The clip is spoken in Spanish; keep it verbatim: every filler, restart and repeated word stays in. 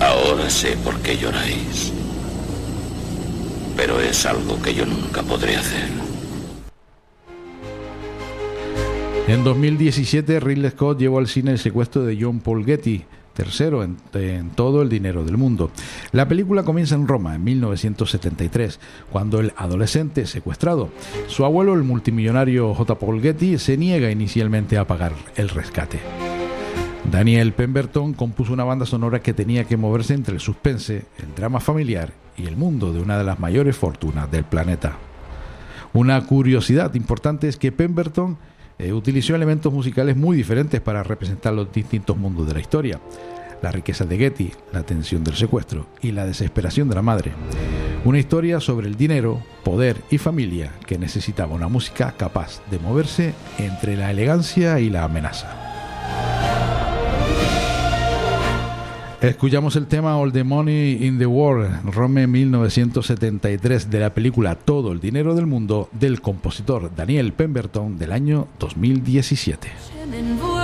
Ahora sé por qué lloráis. Pero es algo que yo nunca podré hacer. En dos mil diecisiete, Ridley Scott llevó al cine El secuestro de John Paul Getty, tercero en, en todo el dinero del mundo. La película comienza en Roma, en mil novecientos setenta y tres, cuando el adolescente es secuestrado. Su abuelo, el multimillonario J. Paul Getty, se niega inicialmente a pagar el rescate. Daniel Pemberton compuso una banda sonora que tenía que moverse entre el suspense, el drama familiar y el mundo de una de las mayores fortunas del planeta. Una curiosidad importante es que Pemberton eh, utilizó elementos musicales muy diferentes para representar los distintos mundos de la historia: la riqueza de Getty, la tensión del secuestro y la desesperación de la madre. Una historia sobre el dinero, poder y familia que necesitaba una música capaz de moverse entre la elegancia y la amenaza. Escuchamos el tema All the Money in the World, Rome mil novecientos setenta y tres, de la película Todo el dinero del mundo, del compositor Daniel Pemberton, del año dos mil diecisiete.